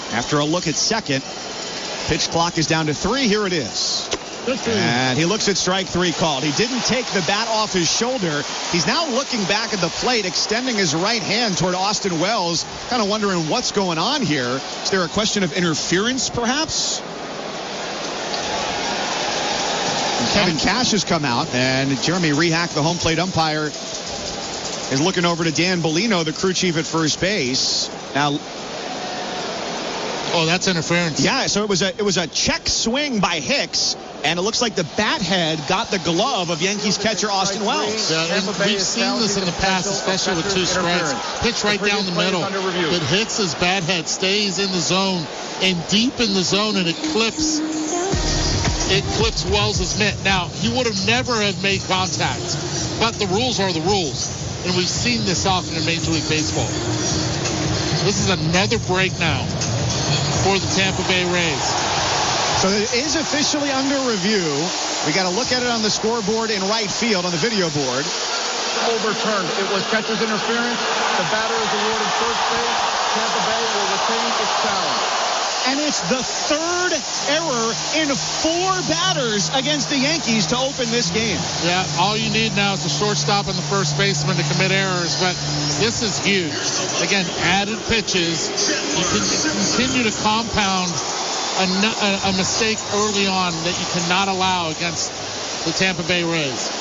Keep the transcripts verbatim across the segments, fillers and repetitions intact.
After a look at second, pitch clock is down to three. Here it is. And he looks at strike three called. He didn't take the bat off his shoulder. He's now looking back at the plate, extending his right hand toward Austin Wells, kind of wondering what's going on here. Is there a question of interference, perhaps? Kevin Cash has come out, and Jeremy Rehack, the home plate umpire, is looking over to Dan Bellino, the crew chief at first base. Now, oh, that's interference. Yeah, so it was a it was a check swing by Hicks, and it looks like the bat head got the glove of Yankees catcher Austin Wells. Yeah, and we've seen this in the past, especially with two strikes. Pitch right down the middle. But Hicks's bat head stays in the zone and deep in the zone, and it clips it clips Wells' mitt. Now, he would have never have made contact, but the rules are the rules, and we've seen this often in Major League Baseball. This is another break now for the Tampa Bay Rays. So it is officially under review. We got to look at it on the scoreboard in right field on the video board. Overturned. It was catcher's interference. The batter is awarded first base. Tampa Bay will retain its challenge. And it's the third error in four batters against the Yankees to open this game. Yeah, all you need now is the shortstop and the first baseman to commit errors, but this is huge. Again, added pitches. You can continue to compound a, a, a mistake early on that you cannot allow against the Tampa Bay Rays.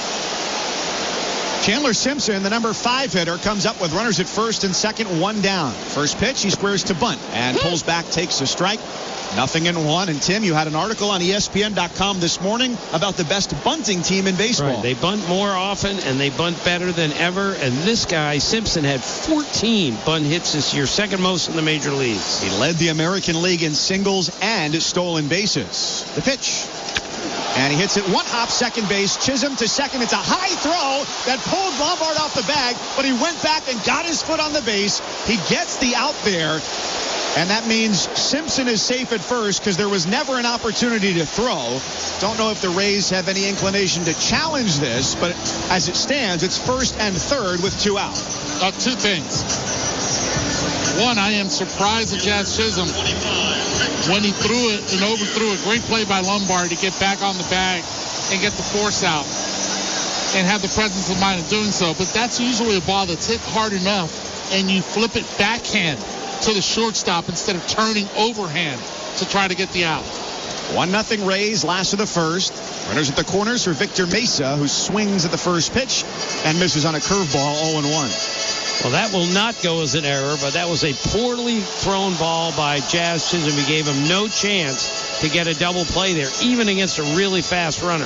Chandler Simpson, the number five hitter, comes up with runners at first and second, one down. First pitch, he squares to bunt and pulls back, takes a strike. Nothing in one. And Tim, you had an article on E S P N dot com this morning about the best bunting team in baseball. Right. They bunt more often and they bunt better than ever. And this guy, Simpson, had fourteen bunt hits this year, second most in the major leagues. He led the American League in singles and stolen bases. The pitch. And he hits it one hop, second base. Chisholm to second. It's a high throw that pulled Lombard off the bag, but he went back and got his foot on the base. He gets the out there, and that means Simpson is safe at first because there was never an opportunity to throw. Don't know if the Rays have any inclination to challenge this, but as it stands, it's first and third with two out. Uh, two things. One, I am surprised at Jazz Chisholm when he threw it and overthrew it. Great play by Lombard to get back on the bag and get the force out and have the presence of mind of doing so. But that's usually a ball that's hit hard enough and you flip it backhand to the shortstop instead of turning overhand to try to get the out. One nothing Rays, last of the first. Runners at the corners for Victor Mesa, who swings at the first pitch and misses on a curveball, oh and one. Well, that will not go as an error, but that was a poorly thrown ball by Jazz Chisholm. He gave him no chance to get a double play there, even against a really fast runner.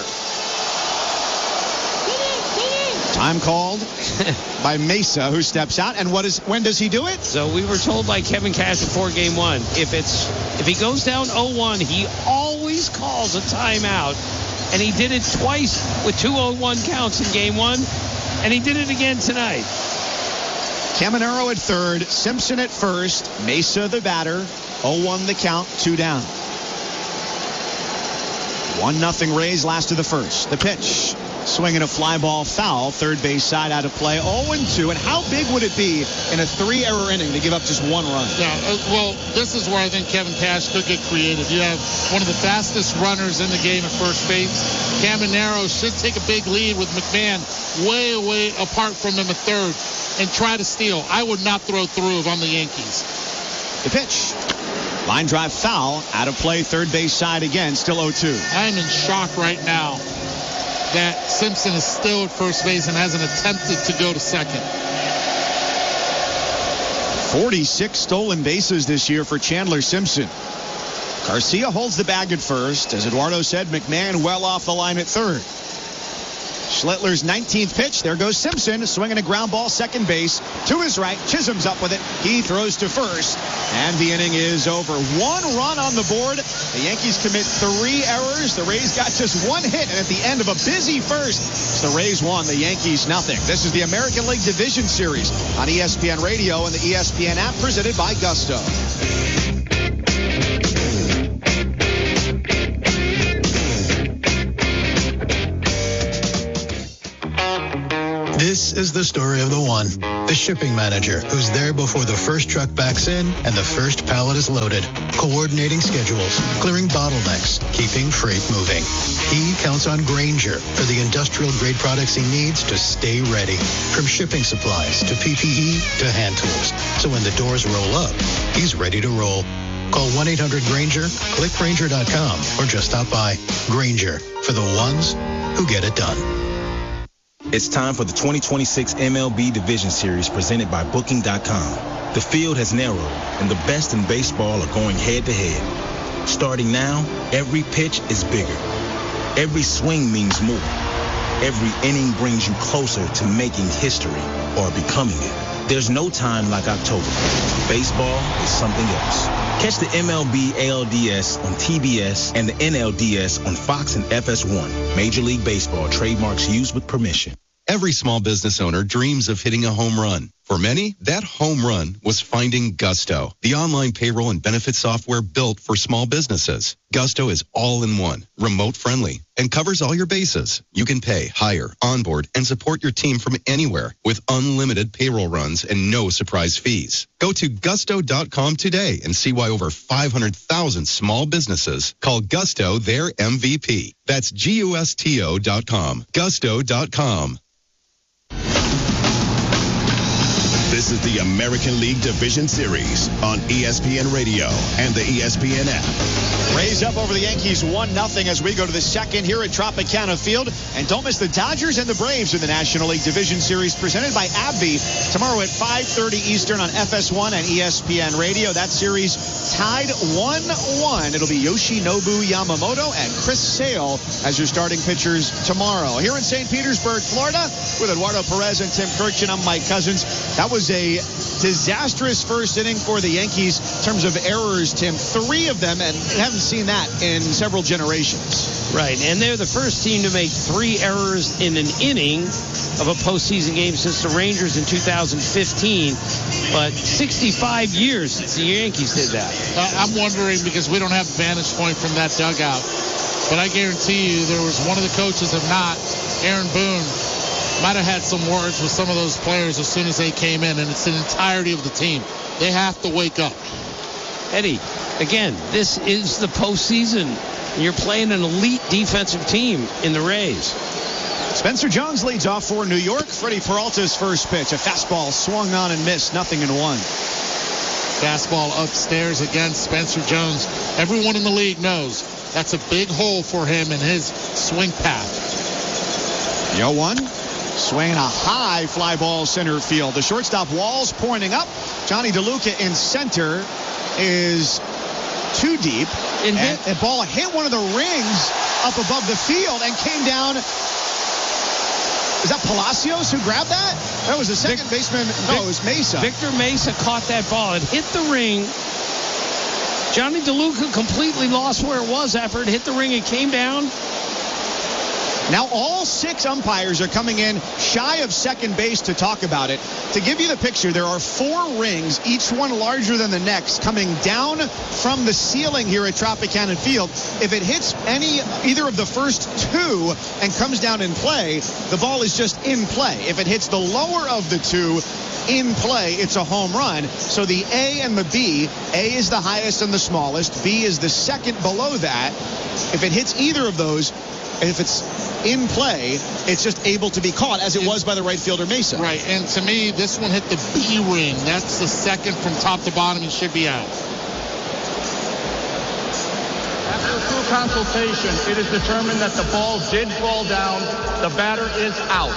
Time called by Mesa, who steps out. And what is? When does he do it? So we were told by Kevin Cash before game one, if it's if he goes down oh one, he always calls a timeout. And he did it twice with two oh one counts in game one, and he did it again tonight. Caminero at third, Simpson at first, Mesa the batter, oh one the count, two down. one nothing Rays, last of the first. The pitch, swinging a fly ball foul, third base side out of play, oh and two. And how big would it be in a three-error inning to give up just one run? Yeah, uh, well, this is where I think Kevin Cash could get creative. You have one of the fastest runners in the game at first base. Caminero should take a big lead with McMahon way, way apart from him at third and try to steal. I would not throw through if I'm the Yankees. The pitch. Line drive foul, out of play, third base side again, still oh two. I'm in shock right now that Simpson is still at first base and hasn't attempted to go to second. forty-six stolen bases this year for Chandler Simpson. Garcia holds the bag at first. As Eduardo said, McMahon well off the line at third. Schlittler's nineteenth pitch. There goes Simpson, swinging a ground ball, second base. To his right, Chisholm's up with it. He throws to first, and the inning is over. One run on the board. The Yankees commit three errors. The Rays got just one hit, and at the end of a busy first, the Rays won, the Yankees nothing. This is the American League Division Series on E S P N Radio and the E S P N app, presented by Gusto. This is the story of the one. The shipping manager, who's there before the first truck backs in and the first pallet is loaded, coordinating schedules, clearing bottlenecks, keeping freight moving. He counts on Grainger for the industrial-grade products he needs to stay ready, from shipping supplies to P P E to hand tools. So when the doors roll up, he's ready to roll. Call one eight hundred Grainger, click Grainger dot com, or just stop by. Grainger, for the ones who get it done. It's time for the twenty twenty-six M L B Division Series presented by Booking dot com. The field has narrowed, and the best in baseball are going head-to-head. Starting now, every pitch is bigger. Every swing means more. Every inning brings you closer to making history or becoming it. There's no time like October. Baseball is something else. Catch the M L B A L D S on T B S and the N L D S on Fox and F S one. Major League Baseball trademarks used with permission. Every small business owner dreams of hitting a home run. For many, that home run was finding Gusto, the online payroll and benefit software built for small businesses. Gusto is all-in-one, remote-friendly, and covers all your bases. You can pay, hire, onboard, and support your team from anywhere with unlimited payroll runs and no surprise fees. Go to gusto dot com today and see why over five hundred thousand small businesses call Gusto their M V P. That's G U S T O dot com. gusto dot com. This is the American League Division Series on E S P N Radio and the E S P N app. Rays up over the Yankees one nothing as we go to the second here at Tropicana Field. And don't miss the Dodgers and the Braves in the National League Division Series presented by AbbVie tomorrow at five thirty Eastern on F S one and E S P N Radio. That series tied one one. It'll be Yoshinobu Yamamoto and Chris Sale as your starting pitchers tomorrow. Here in Saint Petersburg, Florida, with Eduardo Perez and Tim Kirchin, I'm Mike Cousins. That was a disastrous first inning for the Yankees in terms of errors, Tim. Three of them, and we haven't seen that in several generations. Right, and they're the first team to make three errors in an inning of a postseason game since the Rangers in two thousand fifteen. But sixty-five years since the Yankees did that. Uh, I'm wondering, because we don't have a vantage point from that dugout, but I guarantee you there was one of the coaches, if not Aaron Boone, might have had some words with some of those players as soon as they came in, and it's the entirety of the team. They have to wake up. Eddie, again, this is the postseason. You're playing an elite defensive team in the Rays. Spencer Jones leads off for New York. Freddie Peralta's first pitch. A fastball swung on and missed. Nothing in one. Fastball upstairs against Spencer Jones. Everyone in the league knows that's a big hole for him in his swing path. The oh one. Swinging a high fly ball center field. The shortstop Walls pointing up. Johnny DeLuca in center is too deep. And the ball hit one of the rings up above the field and came down. Is that Palacios who grabbed that? That was the second Vic, baseman. No, Vic, it was Mesa. Victor Mesa caught that ball. It hit the ring. Johnny DeLuca completely lost where it was after it hit the ring. It came down. Now all six umpires are coming in shy of second base to talk about it. To give you the picture, there are four rings, each one larger than the next, coming down from the ceiling here at Tropicana Field. If it hits any either of the first two and comes down in play, the ball is just in play. If it hits the lower of the two in play, it's a home run. So the A and the B, A is the highest and the smallest, B is the second below that. If it hits either of those, if it's in play, it's just able to be caught, as it was by the right fielder Mesa. Right, and to me, this one hit the B ring. That's the second from top to bottom. He should be out. After full consultation, it is determined that the ball did fall down. The batter is out.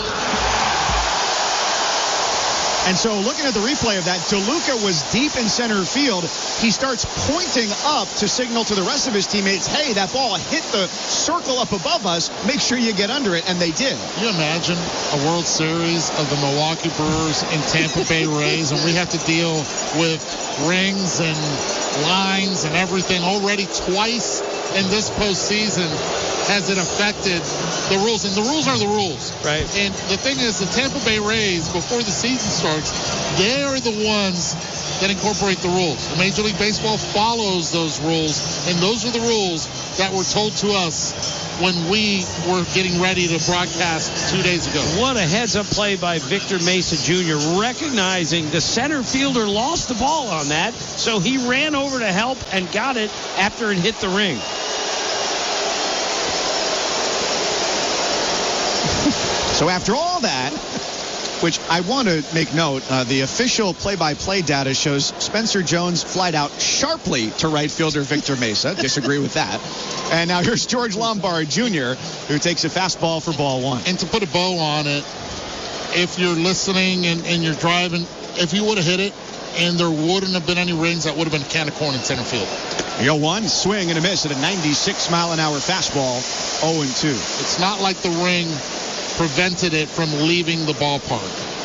And so looking at the replay of that, DeLuca was deep in center field. He starts pointing up to signal to the rest of his teammates, hey, that ball hit the circle up above us. Make sure you get under it. And they did. Can you imagine a World Series of the Milwaukee Brewers and Tampa Bay Rays, and we have to deal with rings and lines and everything already twice in this postseason? Has it affected the rules? And the rules are the rules. Right. And the thing is, the Tampa Bay Rays, before the season starts, they're the ones that incorporate the rules. The Major League Baseball follows those rules, and those are the rules that were told to us when we were getting ready to broadcast two days ago. What a heads-up play by Victor Mesa Junior, recognizing the center fielder lost the ball on that, so he ran over to help and got it after it hit the ring. So after all that, which I want to make note, uh, the official play-by-play data shows Spencer Jones flied out sharply to right fielder Victor Mesa. Disagree with that. And now here's George Lombard Junior, who takes a fastball for ball one. And to put a bow on it, if you're listening and, and you're driving, if you would have hit it and there wouldn't have been any rings, that would have been a can of corn in center field. oh one, swing and a miss at a ninety-six mile an hour fastball, oh and two. It's not like the ring prevented it from leaving the ballpark.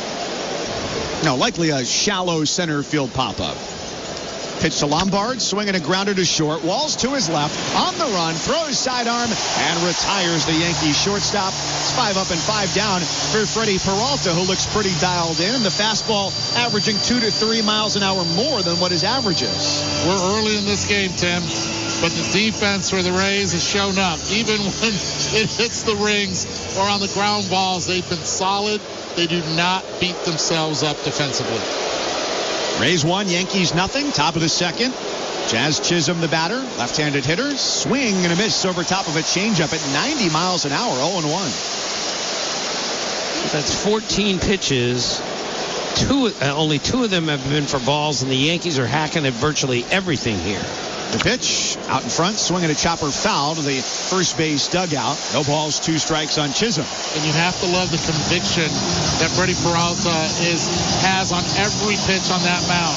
No, likely a shallow center field pop-up. Pitch to Lombard, swinging a grounder to short. Walls to his left, on the run, throws sidearm, and retires the Yankees shortstop. It's five up and five down for Freddie Peralta, who looks pretty dialed in. The fastball averaging two to three miles an hour more than what his average is. We're early in this game, Tim, but the defense for the Rays has shown up. Even when it hits the rings or on the ground balls, they've been solid. They do not beat themselves up defensively. Rays one, Yankees nothing. Top of the second. Jazz Chisholm, the batter, left-handed hitter. Swing and a miss over top of a changeup at ninety miles an hour, oh and one. That's fourteen pitches. Two, uh, only two of them have been for balls, and the Yankees are hacking at virtually everything here. The pitch out in front, swinging a chopper foul to the first base dugout. No balls, two strikes on Chisholm. And you have to love the conviction that Freddie Peralta is has on every pitch on that mound.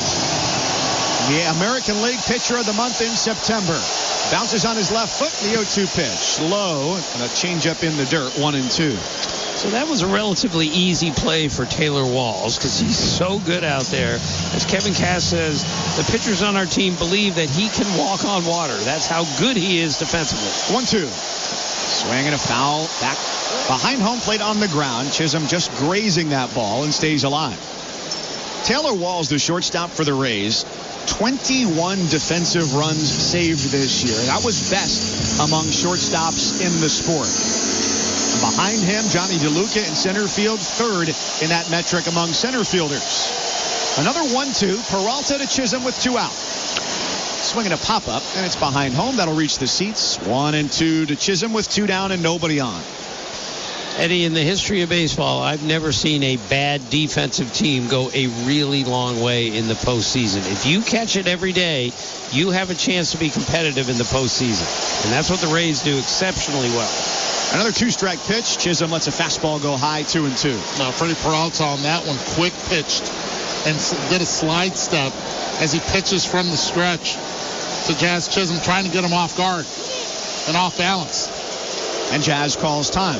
The American League Pitcher of the Month in September. Bounces on his left foot, the oh two pitch. Low, and a changeup in the dirt, one and two. So that was a relatively easy play for Taylor Walls because he's so good out there. As Kevin Cass says, the pitchers on our team believe that he can walk on water. That's how good he is defensively. one two. Swinging a foul back behind home plate on the ground. Chisholm just grazing that ball and stays alive. Taylor Walls, the shortstop for the Rays, twenty-one defensive runs saved this year. That was best among shortstops in the sport. Behind him, Johnny DeLuca in center field, third in that metric among center fielders. Another one two. Peralta to Chisholm with two out. Swinging a pop-up, and it's behind home. That'll reach the seats. One and two to Chisholm with two down and nobody on. Eddie, in the history of baseball, I've never seen a bad defensive team go a really long way in the postseason. If you catch it every day, you have a chance to be competitive in the postseason. And that's what the Rays do exceptionally well. Another two-strike pitch. Chisholm lets a fastball go high, two and two. Now, Freddie Peralta on that one, quick pitched and did a slide step as he pitches from the stretch to Jazz Chisholm, trying to get him off guard and off balance. And Jazz calls time.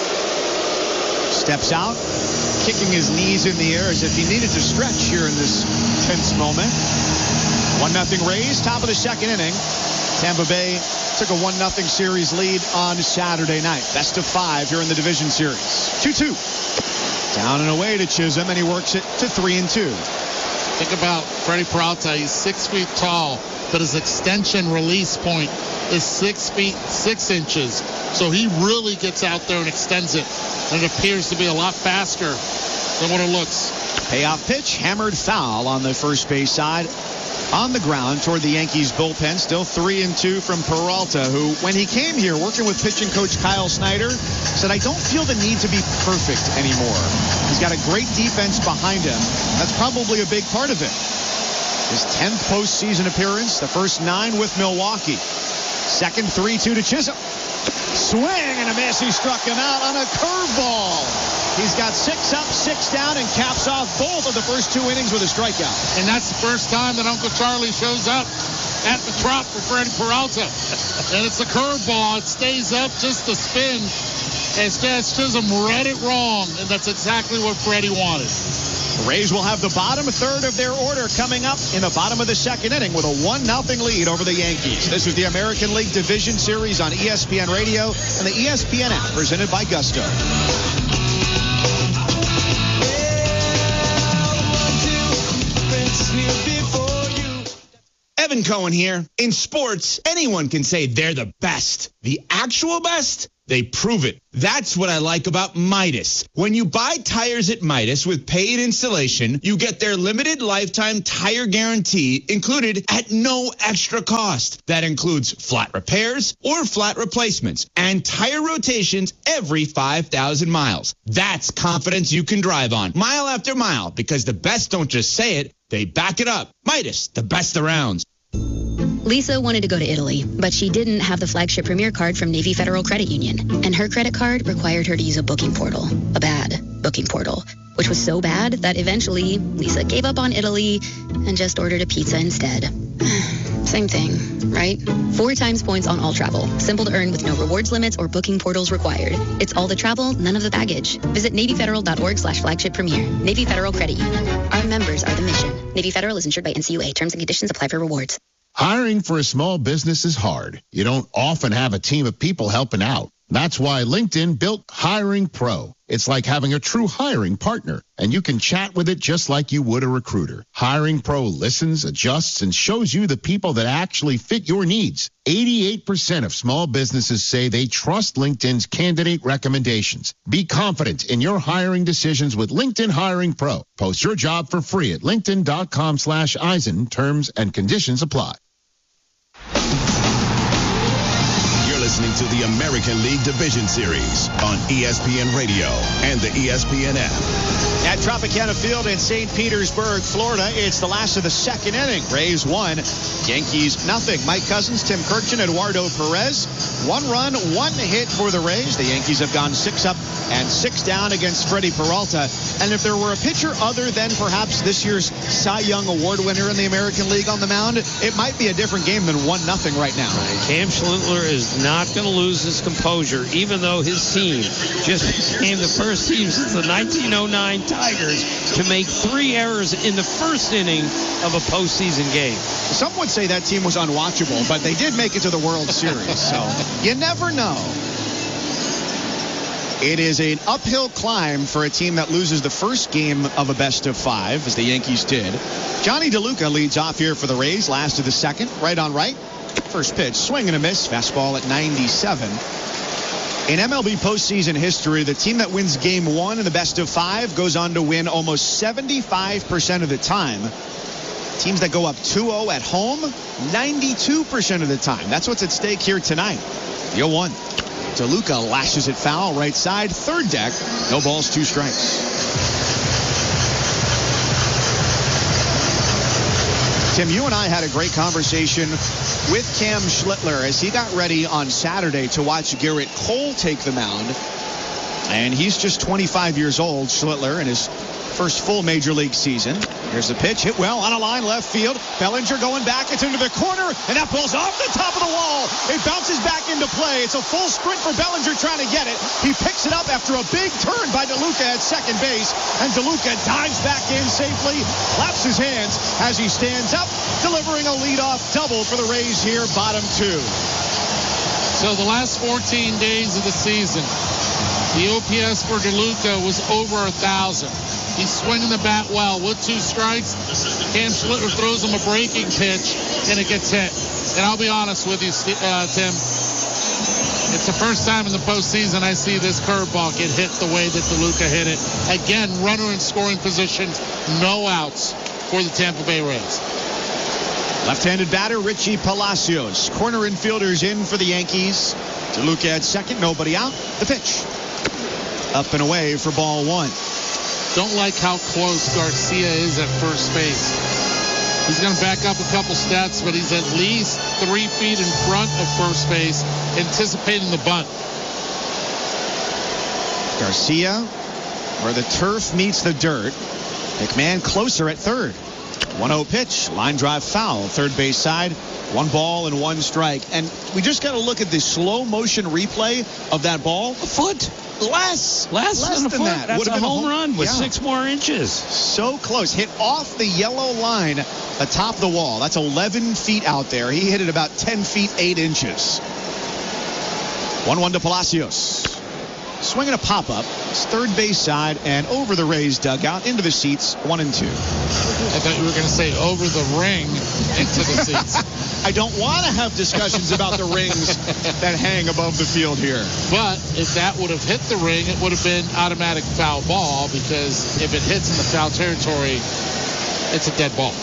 Steps out, kicking his knees in the air as if he needed to stretch here in this tense moment. one nothing Rays, top of the second inning. Tampa Bay took a one nothing series lead on Saturday night. Best of five here in the division series. two two. Down and away to Chisholm, and he works it to three and two. Think about Freddie Peralta. He's six feet tall, but his extension release point is six feet six inches. So he really gets out there and extends it. And it appears to be a lot faster than what it looks. Payoff pitch, hammered foul on the first base side. On the ground toward the Yankees bullpen. Still three and two from Peralta, who, when he came here working with pitching coach Kyle Snyder, said, I don't feel the need to be perfect anymore. He's got a great defense behind him. That's probably a big part of it. His tenth postseason appearance, the first nine with Milwaukee. Second, three two to Chisholm. Swing and a miss. He struck him out on a curveball. He's got six up, six down, and caps off both of the first two innings with a strikeout. And that's the first time that Uncle Charlie shows up at the Trop for Freddie Peralta. And it's a curveball. It stays up just to spin as Jazz Chisholm read it wrong. And that's exactly what Freddie wanted. The Rays will have the bottom third of their order coming up in the bottom of the second inning with a one nothing lead over the Yankees. This is the American League Division Series on E S P N Radio and the E S P N app presented by Gusto. Ethan Cohen here. In sports, anyone can say they're the best. The actual best? They prove it. That's what I like about Midas. When you buy tires at Midas with paid installation, you get their limited lifetime tire guarantee included at no extra cost. That includes flat repairs or flat replacements and tire rotations every five thousand miles. That's confidence you can drive on mile after mile, because the best don't just say it, they back it up. Midas, the best around. Lisa wanted to go to Italy, but she didn't have the flagship Premier card from Navy Federal Credit Union, and her credit card required her to use a booking portal, a bad booking portal, which was so bad that eventually Lisa gave up on Italy and just ordered a pizza instead. Same thing, right? Four times points on all travel. Simple to earn with no rewards limits or booking portals required. It's all the travel, none of the baggage. Visit NavyFederal.org slash flagship premier. Navy Federal Credit Union. Our members are the mission. Navy Federal is insured by N C U A. Terms and conditions apply for rewards. Hiring for a small business is hard. You don't often have a team of people helping out. That's why LinkedIn built Hiring Pro. It's like having a true hiring partner, and you can chat with it just like you would a recruiter. Hiring Pro listens, adjusts, and shows you the people that actually fit your needs. eighty-eight percent of small businesses say they trust LinkedIn's candidate recommendations. Be confident in your hiring decisions with LinkedIn Hiring Pro. Post your job for free at linkedin.com slash Eisen. Terms and conditions apply. Listening to the American League Division Series on E S P N Radio and the E S P N app. At Tropicana Field in Saint Petersburg, Florida, it's the last of the second inning. Rays one, Yankees nothing. Mike Cousins, Tim Kirkjian, Eduardo Perez. One run, one hit for the Rays. The Yankees have gone six up and six down against Freddie Peralta. And if there were a pitcher other than perhaps this year's Cy Young Award winner in the American League on the mound, it might be a different game than one nothing right now. Right. Cam Schlittler is not going to lose his composure, even though his team just became the first team since the nineteen oh nine Tigers to make three errors in the first inning of a postseason game. Some would say that team was unwatchable, but they did make it to the World Series, so you never know. It is an uphill climb for a team that loses the first game of a best of five, as the Yankees did. Johnny DeLuca leads off here for the Rays, last of the second, right on right. First pitch, swing and a miss, fastball at ninety-seven. In M L B postseason history, the team that wins game one in the best of five goes on to win almost seventy-five percent of the time. Teams that go up two oh at home, ninety-two percent of the time. That's what's at stake here tonight. The oh one. DeLuca lashes it foul, right side, third deck. No balls, two strikes. Tim, you and I had a great conversation with Cam Schlittler as he got ready on Saturday to watch Garrett Cole take the mound. And he's just twenty-five years old, Schlittler, in his first full major league season. Here's the pitch, hit well on a line left field. Bellinger going back, it's into the corner, and that ball's off the top of the wall. It bounces back into play. It's a full sprint for Bellinger trying to get it. He picks it up after a big turn by DeLuca at second base, and DeLuca dives back in safely, claps his hands as he stands up, delivering a leadoff double for the Rays here, bottom two. So the last fourteen days of the season, the O P S for DeLuca was over a thousand. He's swinging the bat well with two strikes. Cam Schlittler throws him a breaking pitch, and it gets hit. And I'll be honest with you, uh, Tim, it's the first time in the postseason I see this curveball get hit the way that DeLuca hit it. Again, runner in scoring position, no outs for the Tampa Bay Rays. Left-handed batter, Richie Palacios. Corner infielders in for the Yankees. DeLuca at second, nobody out. The pitch. Up and away for ball one. Don't like how close Garcia is at first base. He's going to back up a couple stats, but he's at least three feet in front of first base, anticipating the bunt. Garcia, where the turf meets the dirt. McMahon closer at third. one oh pitch, line drive foul, third base side. One ball and one strike. And we just got to look at the slow motion replay of that ball. A foot. Less. Less, Less than, than a that. Foot. That's Would've a been home, a home run with yeah. six more inches. So close. Hit off the yellow line atop the wall. That's eleven feet out there. He hit it about ten feet, eight inches. one one to Palacios. swinging a pop-up. It's third base side and over the Rays dugout into the seats, one and two. I thought you were going to say over the ring into the seats. I don't want to have discussions about the rings that hang above the field here. But if that would have hit the ring, it would have been automatic foul ball, because if it hits in the foul territory, it's a dead ball.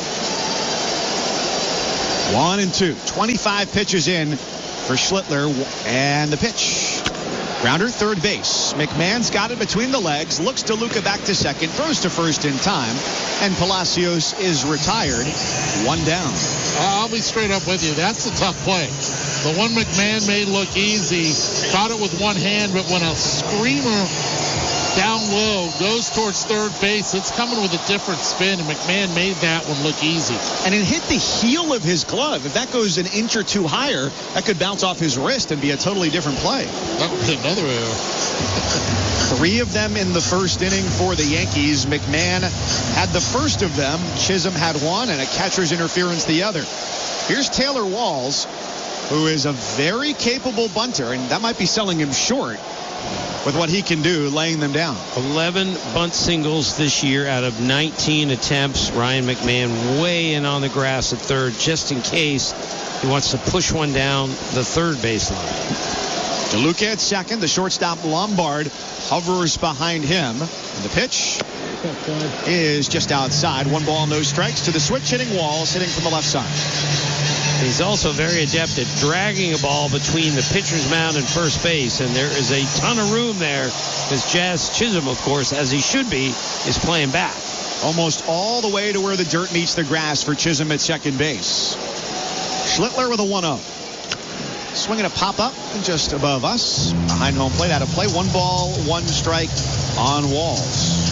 One and two. twenty-five pitches in for Schlittler, and the pitch. Grounder, third base. McMahon's got it between the legs, looks DeLuca back to second, throws to first in time, and Palacios is retired. One down. I'll be straight up with you. That's a tough play. The one McMahon made look easy, caught it with one hand, but when a screamer down low goes towards third base, it's coming with a different spin, and McMahon made that one look easy. And it hit the heel of his glove. If that goes an inch or two higher, that could bounce off his wrist and be a totally different play. That would be another error. Three of them in the first inning for the Yankees. McMahon had the first of them. Chisholm had one, and a catcher's interference the other. Here's Taylor Walls, who is a very capable bunter, and that might be selling him short with what he can do laying them down. eleven bunt singles this year out of nineteen attempts. Ryan McMahon way in on the grass at third, just in case he wants to push one down the third baseline. DeLuca at second. The shortstop Lombard hovers behind him. And the pitch is just outside. One ball, no strikes to the switch hitting Walls, hitting from the left side. He's also very adept at dragging a ball between the pitcher's mound and first base, and there is a ton of room there because Jazz Chisholm, of course, as he should be, is playing back. Almost all the way to where the dirt meets the grass for Chisholm at second base. Schlittler with a one oh. Swinging a pop-up just above us. Behind home plate, out of play. One ball, one strike on Walls.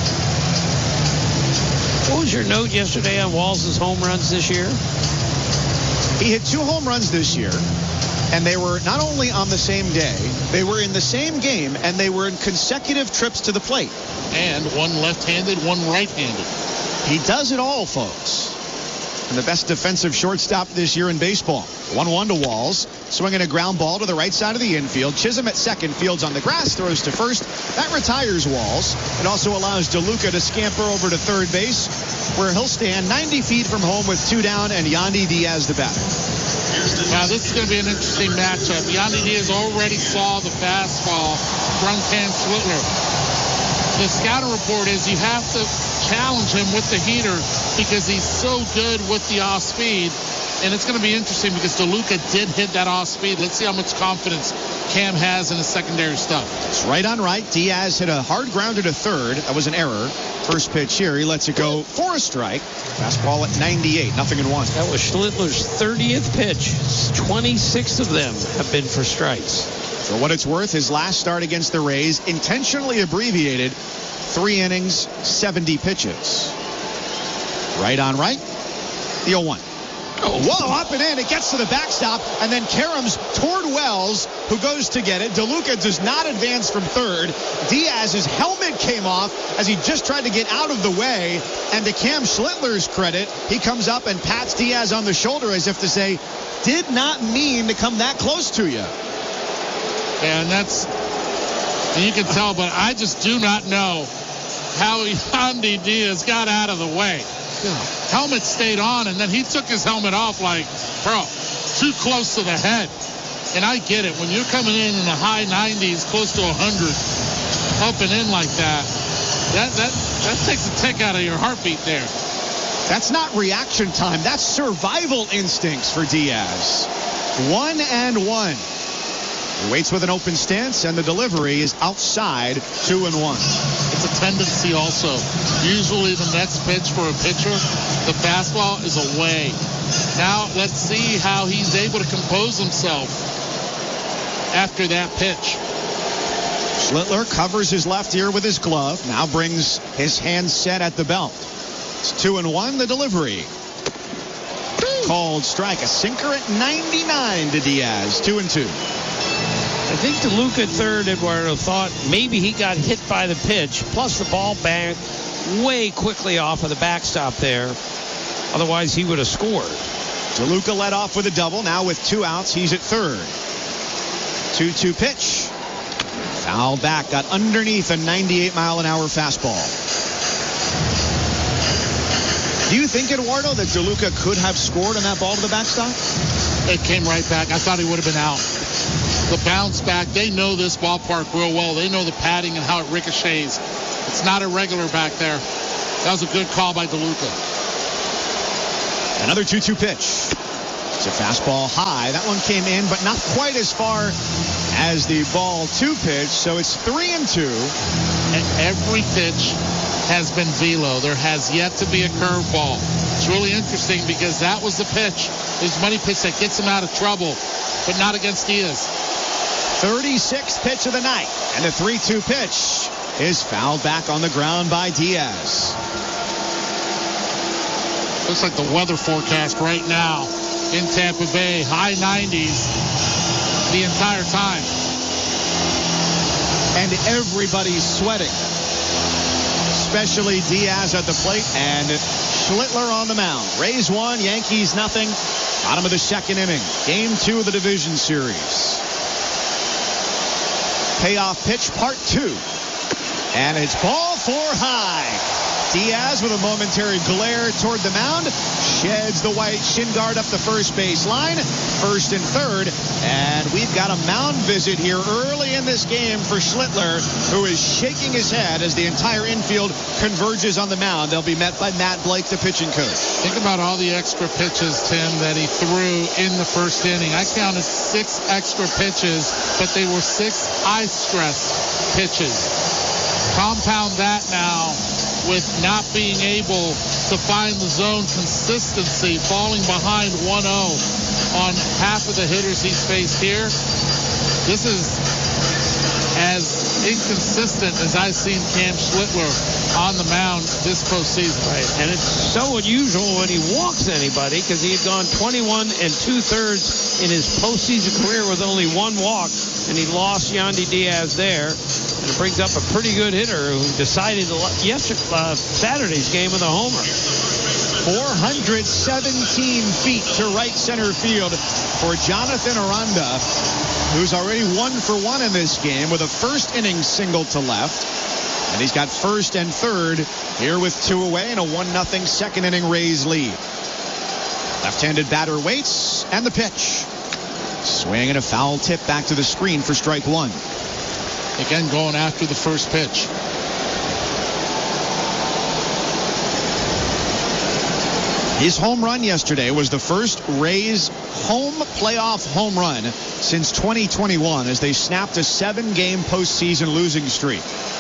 What was your note yesterday on Walls' home runs this year? He hit two home runs this year, and they were not only on the same day, they were in the same game, and they were in consecutive trips to the plate. And one left-handed, one right-handed. He does it all, folks. And the best defensive shortstop this year in baseball. one one to Walls, swinging a ground ball to the right side of the infield. Chisholm at second, fields on the grass, throws to first. That retires Walls. It also allows DeLuca to scamper over to third base, where he'll stand ninety feet from home with two down, and Yandy Diaz the batter. Now, this is going to be an interesting matchup. Yandy Diaz already saw the fastball from Cam Schlittler. The scouting report is you have to challenge him with the heater because he's so good with the off speed. And it's going to be interesting because DeLuca did hit that off speed. Let's see how much confidence Cam has in his secondary stuff. It's right on right. Diaz hit a hard grounder to third. That was an error. First pitch here. He lets it go for a strike. Fastball at ninety-eight. Nothing in one. That was Schlittler's thirtieth pitch. twenty-six of them have been for strikes. For what it's worth, his last start against the Rays, intentionally abbreviated, three innings, seventy pitches. Right on right. The oh one. Oh, whoa, up and in. It gets to the backstop, and then Karams toward Wells, who goes to get it. DeLuca does not advance from third. Diaz's helmet came off as he just tried to get out of the way. And to Cam Schlittler's credit, he comes up and pats Diaz on the shoulder as if to say, did not mean to come that close to you. Yeah, and that's, and you can tell, but I just do not know how Yandy Diaz got out of the way. Helmet stayed on, and then he took his helmet off like, bro, too close to the head. And I get it. When you're coming in in the high nineties, close to one hundred, up and in like that, that that that takes a tick out of your heartbeat there. That's not reaction time. That's survival instincts for Diaz. One and one. He waits with an open stance, and the delivery is outside, two and one. It's a tendency also. Usually the next pitch for a pitcher, the fastball is away. Now let's see how he's able to compose himself after that pitch. Schlittler covers his left ear with his glove, now brings his hand set at the belt. It's two and one, the delivery. Called strike, a sinker at ninety-nine to Diaz, two and two. I think DeLuca at third, Eduardo, thought maybe he got hit by the pitch, plus the ball banked way quickly off of the backstop there. Otherwise, he would have scored. DeLuca led off with a double. Now with two outs, he's at third. two two pitch. Fouled back, got underneath a ninety-eight mile an hour fastball. Do you think, Eduardo, that DeLuca could have scored on that ball to the backstop? It came right back. I thought he would have been out. The bounce back, they know this ballpark real well. They know the padding and how it ricochets. It's not irregular back there. That was a good call by DeLuca. Another two two pitch. It's a fastball high. That one came in, but not quite as far as the ball two pitch. So it's three and two. And every pitch has been velo. There has yet to be a curveball. It's really interesting because that was the pitch. There's money pitch that gets him out of trouble, but not against Diaz. thirty-sixth pitch of the night, and the three two pitch is fouled back on the ground by Diaz. Looks like the weather forecast right now in Tampa Bay, high nineties the entire time. And everybody's sweating, especially Diaz at the plate and Schlittler on the mound. Rays one, Yankees nothing. Bottom of the second inning. Game two of the division series. Payoff pitch part two. And it's ball four high. Diaz with a momentary glare toward the mound. Sheds the white shin guard up the first base line. First and third. And we've got a mound visit here early in this game for Schlittler, who is shaking his head as the entire infield converges on the mound. They'll be met by Matt Blake, the pitching coach. Think about all the extra pitches, Tim, that he threw in the first inning. I counted six extra pitches, but they were six high-stress pitches. Compound that now with not being able to find the zone consistency, falling behind one oh on half of the hitters he's faced here. This is as inconsistent as I've seen Cam Schlittler on the mound this postseason. Right, and it's so unusual when he walks anybody because he had gone twenty-one and two-thirds in his postseason career with only one walk, and he lost Yandy Diaz there. And it brings up a pretty good hitter who decided yesterday, uh, Saturday's game with a homer. four hundred seventeen feet to right center field for Jonathan Aranda, who's already one for one in this game with a first inning single to left. And he's got first and third here with two away and a one nothing second inning Rays lead. Left-handed batter waits, and the pitch. Swing and a foul tip back to the screen for strike one. Again, going after the first pitch. His home run yesterday was the first Rays home playoff home run since twenty twenty-one as they snapped a seven-game postseason losing streak.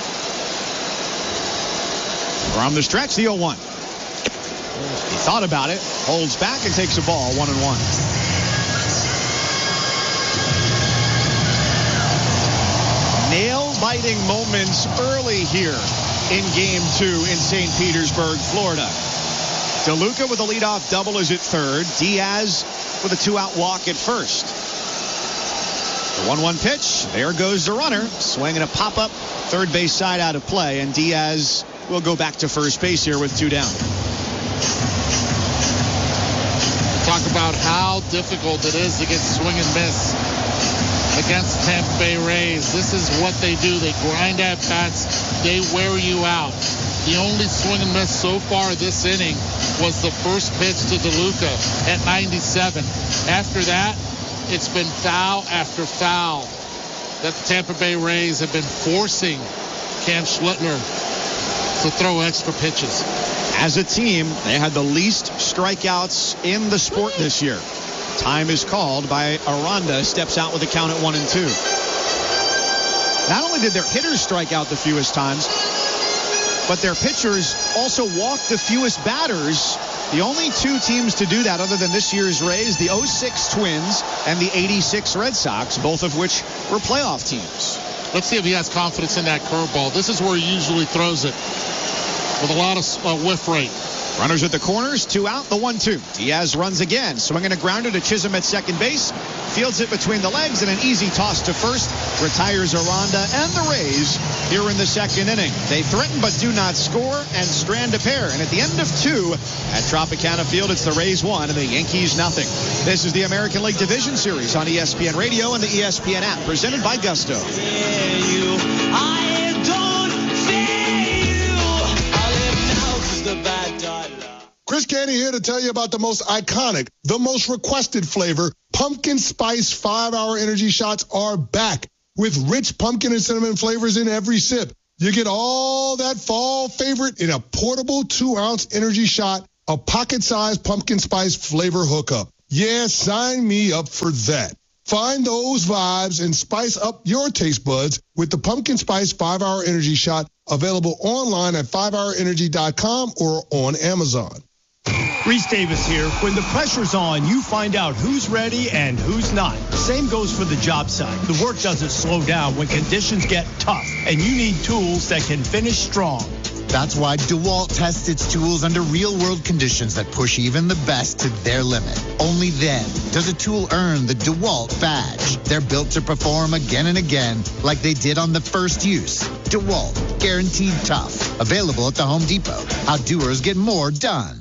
From the stretch, the oh one. He thought about it, holds back, and takes a ball, one and one. Nail-biting moments early here in Game two in Saint Petersburg, Florida. DeLuca with a leadoff double is at third. Diaz with a two-out walk at first. The one one pitch. There goes the runner. Swinging a pop-up. Third base side out of play. And Diaz will go back to first base here with two down. Talk about how difficult it is to get swing and miss against Tampa Bay Rays. This is what they do. They grind at bats. They wear you out. The only swing and miss so far this inning was the first pitch to DeLuca at ninety-seven. After that, it's been foul after foul that the Tampa Bay Rays have been forcing Cam Schlittler to throw extra pitches. As a team, they had the least strikeouts in the sport this year. Time is called by Aranda. Steps out with a count at one and two. Not only did their hitters strike out the fewest times, but their pitchers also walked the fewest batters. The only two teams to do that other than this year's Rays, the oh six Twins and the eighty-six Red Sox, both of which were playoff teams. Let's see if he has confidence in that curveball. This is where he usually throws it with a lot of uh, whiff rate. Runners at the corners, two out, the one two. Diaz runs again, swinging a grounder to Chisholm at second base. Fields it between the legs and an easy toss to first. Retires Aranda and the Rays here in the second inning. They threaten but do not score and strand a pair. And at the end of two at Tropicana Field, it's the Rays one and the Yankees nothing. This is the American League Division Series on E S P N Radio and the E S P N app, presented by Gusto. Yeah, you, I don't fear you. I live now 'cause the bad die love. Chris Canty here to tell you about the most iconic, the most requested flavor. Pumpkin Spice five-hour energy shots are back with rich pumpkin and cinnamon flavors in every sip. You get all that fall favorite in a portable two-ounce energy shot, a pocket-sized pumpkin spice flavor hookup. Yeah, sign me up for that. Find those vibes and spice up your taste buds with the Pumpkin Spice five-hour energy shot, available online at five hour energy dot com or on Amazon. Reese Davis here. When the pressure's on, you find out who's ready and who's not. Same goes for the job site. The work doesn't slow down when conditions get tough, and you need tools that can finish strong. That's why DeWalt tests its tools under real-world conditions that push even the best to their limit. Only then does a tool earn the DeWalt badge. They're built to perform again and again like they did on the first use. DeWalt, guaranteed tough. Available at the Home Depot. How doers get more done.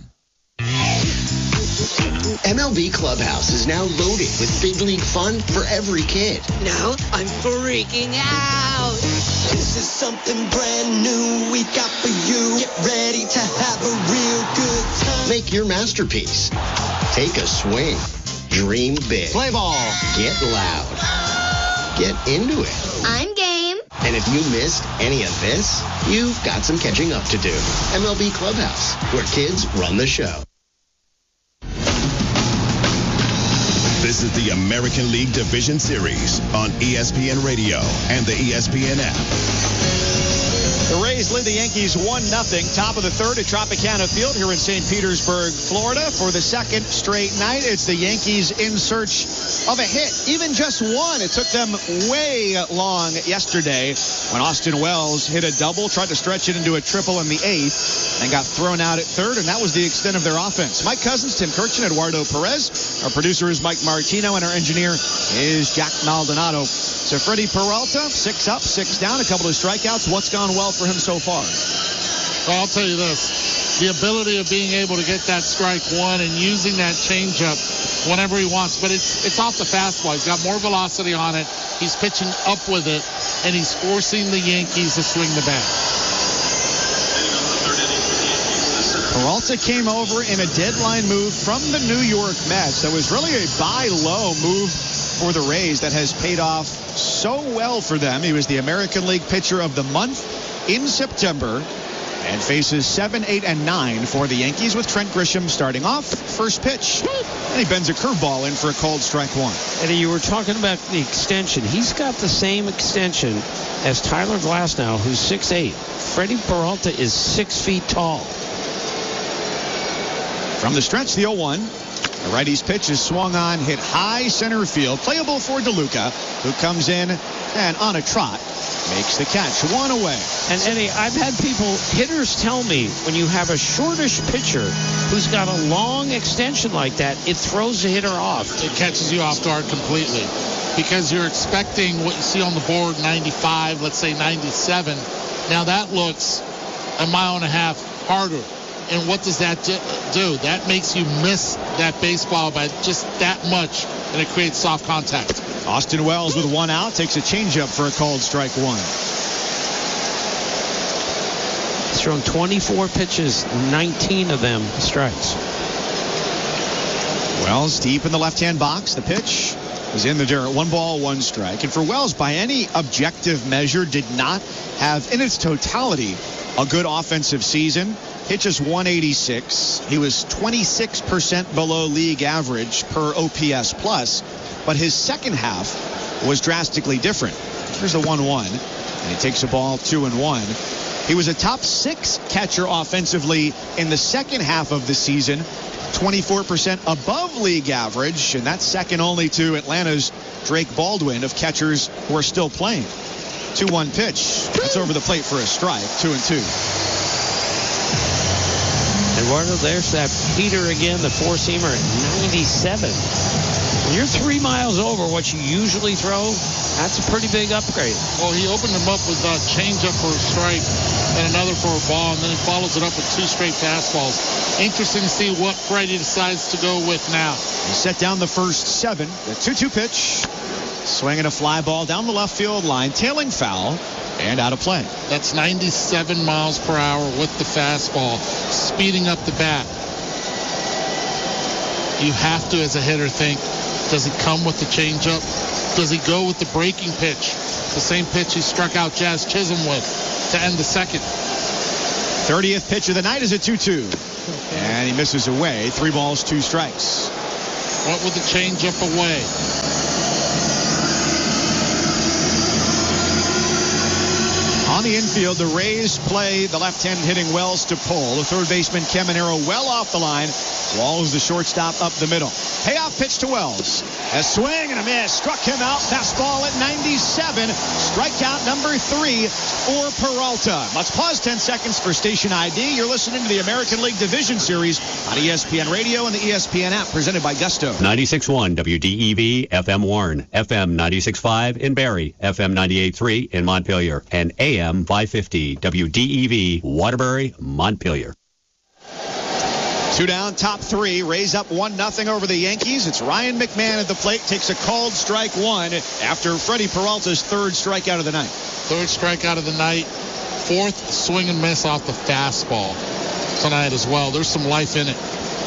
M L B Clubhouse is now loaded with big league fun for every kid. Now I'm freaking out. This is something brand new we got for you. Get ready to have a real good time. Make your masterpiece. Take a swing. Dream big. Play ball. Get loud. Get into it. I'm game. And if you missed any of this, you've got some catching up to do. M L B Clubhouse, where kids run the show. This is the American League Division Series on E S P N Radio and the E S P N app. The Rays lead the Yankees one nothing. Top of the third at Tropicana Field here in Saint Petersburg, Florida. For the second straight night, it's the Yankees in search of a hit. Even just one. It took them way long yesterday when Austin Wells hit a double, tried to stretch it into a triple in the eighth, and got thrown out at third, and that was the extent of their offense. Mike Cousins, Tim Kirchin, Eduardo Perez. Our producer is Mike Martino, and our engineer is Jack Maldonado. So Freddie Peralta, six up, six down, a couple of strikeouts. What's gone well for him so far? Well, I'll tell you this. The ability of being able to get that strike one and using that changeup whenever he wants. But it's it's off the fastball. He's got more velocity on it. He's pitching up with it, and he's forcing the Yankees to swing the bat. Peralta came over in a deadline move from the New York Mets. That was really a buy low move for the Rays that has paid off so well for them. He was the American League Pitcher of the Month in September and faces seven, eight, and nine for the Yankees with Trent Grisham starting off. First pitch, and he bends a curveball in for a cold strike one. Eddie, you were talking about the extension. He's got the same extension as Tyler Glasnow, who's six eight. Freddie Peralta is six feet tall. From the stretch, the oh one. The righty's pitch is swung on, hit high center field. Playable for DeLuca, who comes in and on a trot makes the catch. One away. And Eddie, I've had people, hitters tell me when you have a shortish pitcher who's got a long extension like that, it throws the hitter off. It catches you off guard completely because you're expecting what you see on the board, ninety-five, let's say ninety-seven. Now that looks a mile and a half harder. And what does that do? That makes you miss that baseball by just that much, and it creates soft contact. Austin Wells with one out takes a changeup for a called strike one. He's thrown twenty-four pitches, nineteen of them strikes. Wells deep in the left-hand box. The pitch is in the dirt. One ball, one strike. And for Wells, by any objective measure, did not have, in its totality, a good offensive season. Pitches one eighty-six. He was twenty-six percent below league average per O P S plus, but his second half was drastically different. Here's the one one, and he takes a ball two and one. He was a top six catcher offensively in the second half of the season, twenty-four percent above league average, and that's second only to Atlanta's Drake Baldwin of catchers who are still playing. two one pitch. That's over the plate for a strike, two and two. And Eduardo, there's that Peter again, the four-seamer at ninety-seven. When you're three miles over what you usually throw, that's a pretty big upgrade. Well, he opened him up with a changeup for a strike and another for a ball, and then he follows it up with two straight fastballs. Interesting to see what Freddie decides to go with now. He set down the first seven. The two two pitch. Swinging a fly ball down the left field line, tailing foul, and out of play. That's ninety-seven miles per hour with the fastball, speeding up the bat. You have to, as a hitter, think, does he come with the changeup? Does he go with the breaking pitch? The same pitch he struck out Jazz Chisholm with to end the second. thirtieth pitch of the night is a two two. And he misses away. Three balls, two strikes. What with the changeup away? On the infield, the Rays play the left-handed hitting Wells to pull. The third baseman, Caminero, well off the line. Walls, the shortstop, up the middle. Payoff pitch to Wells. A swing and a miss. Struck him out. Fastball at ninety-seven. Strikeout number three for Peralta. Let's pause ten seconds for station I D. You're listening to the American League Division Series on E S P N Radio and the E S P N app, presented by Gusto. ninety-six point one W D E V, F M Warren, F M ninety-six point five in Barrie, F M ninety-eight point three in Montpelier, and A M five fifty W D E V, Waterbury, Montpelier. Two down, top three. Rays up one nothing over the Yankees. It's Ryan McMahon at the plate. Takes a called strike one after Freddie Peralta's third strikeout of the night. Third strikeout of the night. Fourth swing and miss off the fastball tonight as well. There's some life in it.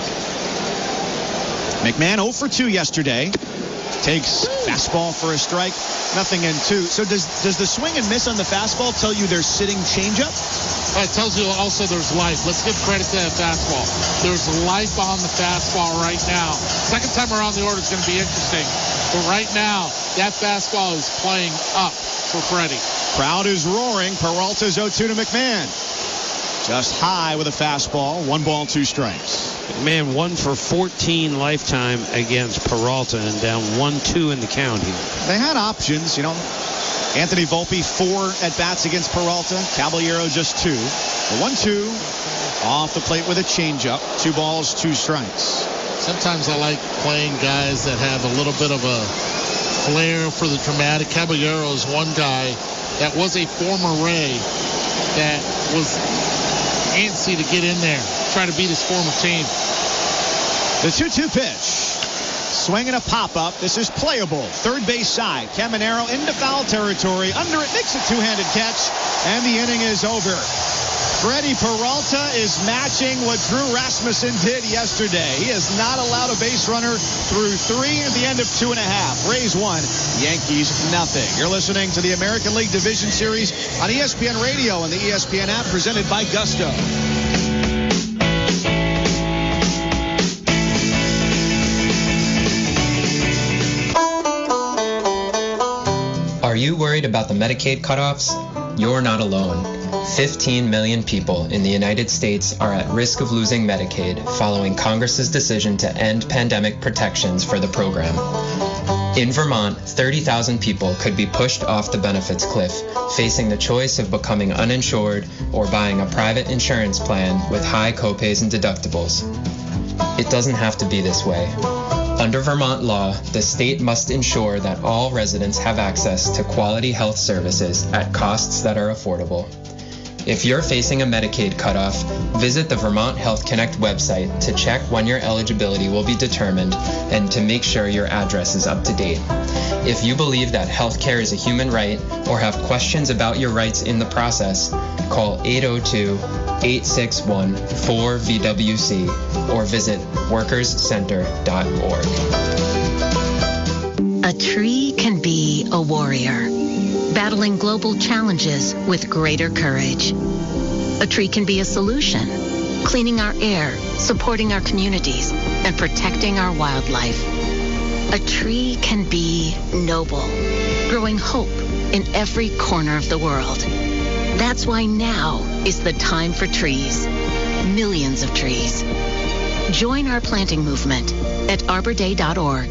McMahon oh for two yesterday. Takes fastball for a strike. Nothing in two. So does does the swing and miss on the fastball tell you there's sitting changeup? Uh, it tells you also there's life. Let's give credit to that fastball. There's life on the fastball right now. Second time around the order is going to be interesting. But right now, that fastball is playing up for Freddie. Crowd is roaring. Peralta's oh two to McMahon. Just high with a fastball. One ball, two strikes. Man, one for fourteen lifetime against Peralta and down one two in the count here. They had options, you know. Anthony Volpe, four at-bats against Peralta. Caballero, just two. The one two off the plate with a changeup. Two balls, two strikes. Sometimes I like playing guys that have a little bit of a flair for the dramatic. Caballero is one guy that was a former Ray that was antsy to get in there, try to beat his former team. The two two pitch. Swinging a pop-up. This is playable. Third base side. Caminero into foul territory. Under it, makes a two-handed catch, and the inning is over. Freddie Peralta is matching what Drew Rasmussen did yesterday. He has not allowed a base runner through three at the end of two and a half. Rays one, Yankees nothing. You're listening to the American League Division Series on E S P N Radio and the E S P N app, presented by Gusto. Are you worried about the Medicaid cutoffs? You're not alone. fifteen million people in the United States are at risk of losing Medicaid following Congress's decision to end pandemic protections for the program. In Vermont, thirty thousand people could be pushed off the benefits cliff, facing the choice of becoming uninsured or buying a private insurance plan with high copays and deductibles. It doesn't have to be this way. Under Vermont law, the state must ensure that all residents have access to quality health services at costs that are affordable. If you're facing a Medicaid cutoff, visit the Vermont Health Connect website to check when your eligibility will be determined and to make sure your address is up to date. If you believe that healthcare is a human right or have questions about your rights in the process, call eight oh two, eight six one, four V W C or visit workers center dot org. A tree can be a warrior, battling global challenges with greater courage. A tree can be a solution, cleaning our air, supporting our communities, and protecting our wildlife. A tree can be noble, growing hope in every corner of the world. That's why now is the time for trees. Millions of trees. Join our planting movement at arbor day dot org.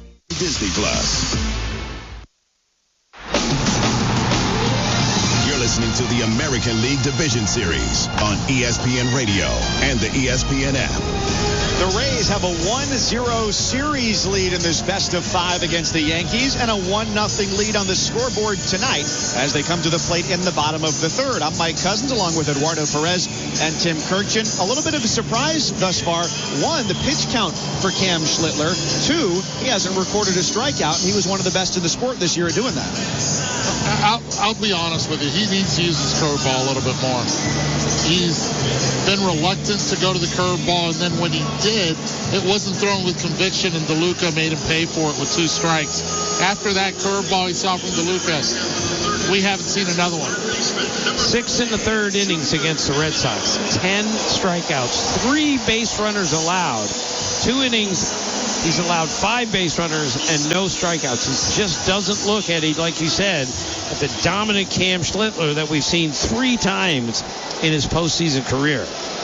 Disney Plus. listening to the American League Division Series on E S P N Radio and the E S P N app. The Rays have a one zero series lead in this best of five against the Yankees and a one nothing lead on the scoreboard tonight as they come to the plate in the bottom of the third. I'm Mike Cousins along with Eduardo Perez and Tim Kirkjian. A little bit of a surprise thus far. One, the pitch count for Cam Schlittler. Two, he hasn't recorded a strikeout, and he was one of the best in the sport this year at doing that. I'll, I'll be honest with you. He needs to use his curveball a little bit more. He's been reluctant to go to the curveball, and then when he did, it wasn't thrown with conviction, and DeLuca made him pay for it with two strikes. After that curveball he saw from DeLuca, we haven't seen another one. Six in the third innings against the Red Sox. Ten strikeouts. Three base runners allowed. Two innings. He's allowed five base runners and no strikeouts. He just doesn't look, Eddie, like you said, at the dominant Cam Schlittler that we've seen three times in his postseason career.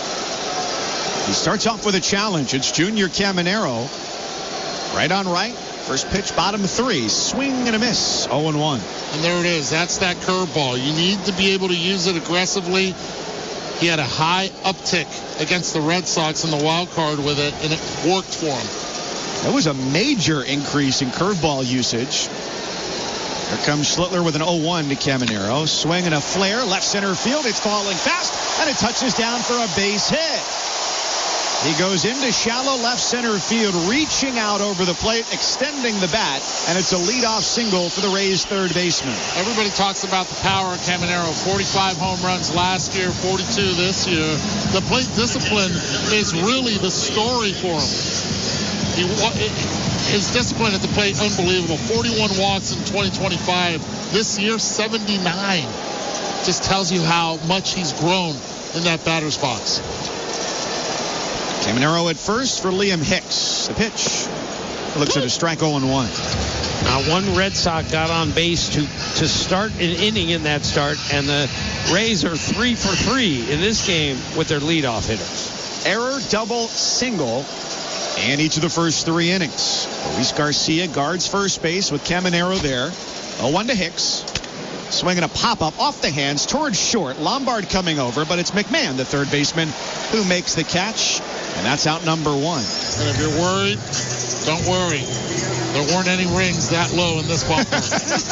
He starts off with a challenge. It's Junior Caminero. Right on right. First pitch, bottom three. Swing and a miss. oh and one. And there it is. That's that curveball. You need to be able to use it aggressively. He had a high uptick against the Red Sox in the wild card with it, and it worked for him. That was a major increase in curveball usage. Here comes Schlittler with an oh one to Caminero. Swing and a flare. Left center field. It's falling fast, and it touches down for a base hit. He goes into shallow left center field, reaching out over the plate, extending the bat, and it's a leadoff single for the Rays' third baseman. Everybody talks about the power of Caminero. forty-five home runs last year, forty-two this year. The plate discipline is really the story for him. He, his discipline at the plate, unbelievable. forty-one walks in twenty twenty-five. This year, seventy-nine. Just tells you how much he's grown in that batter's box. Caminero at first for Liam Hicks. The pitch. Looks at a strike oh and one. Now, one Red Sox got on base to, to start an inning in that start, and the Rays are three for three in this game with their leadoff hitters. Error, double, single, and each of the first three innings. Luis Garcia guards first base with Caminero there. oh one to Hicks. Swinging a pop-up off the hands towards short. Lombard coming over, but it's McMahon, the third baseman, who makes the catch. And that's out number one. And if you're worried, don't worry. There weren't any rings that low in this ballpark.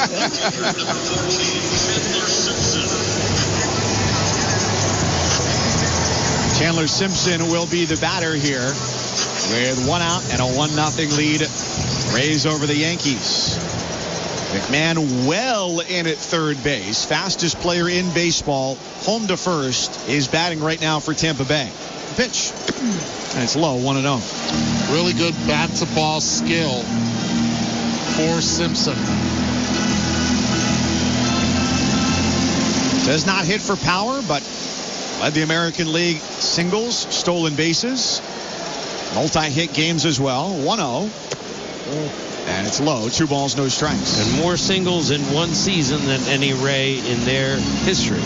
Chandler Simpson will be the batter here with one out and a one nothing lead. Rays over the Yankees. McMahon well in at third base. Fastest player in baseball. Home to first is batting right now for Tampa Bay. Pitch. And it's low, one and oh. Really good bat-to-ball skill for Simpson. Does not hit for power, but led the American League singles, stolen bases, multi-hit games as well. one oh. And it's low. Two balls, no strikes. And more singles in one season than any Ray in their history.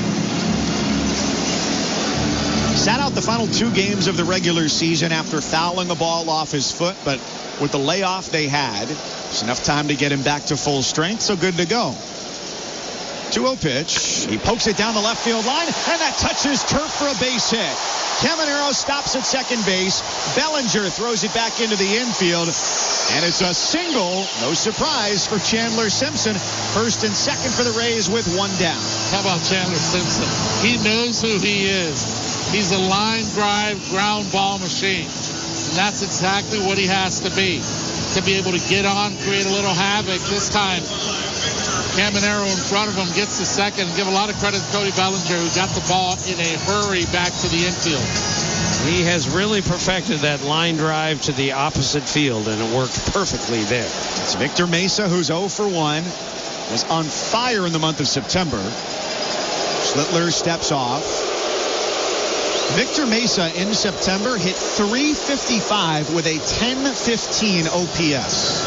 Sat out the final two games of the regular season after fouling a ball off his foot, but with the layoff they had, it's enough time to get him back to full strength, so good to go. two oh pitch. He pokes it down the left field line, and that touches turf for a base hit. Caminero stops at second base. Bellinger throws it back into the infield, and it's a single. No surprise for Chandler Simpson. First and second for the Rays with one down. How about Chandler Simpson? He knows who he is. He's a line drive, ground ball machine. And that's exactly what he has to be. To be able to get on, create a little havoc. This time, Caminero in front of him gets the second. Give a lot of credit to Cody Bellinger, who got the ball in a hurry back to the infield. He has really perfected that line drive to the opposite field, and it worked perfectly there. It's Victor Mesa, who's oh for one. Was on fire in the month of September. Schlittler steps off. Victor Mesa in September hit three fifty-five with a ten fifteen O P S.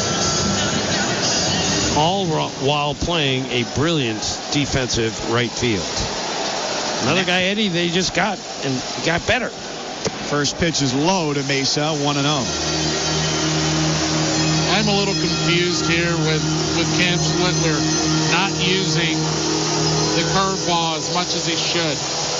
All while playing a brilliant defensive right field. Another guy, Eddie, they just got and got better. First pitch is low to Mesa, one and oh. I'm a little confused here with, with Cam Schlittler not using the curveball as much as he should.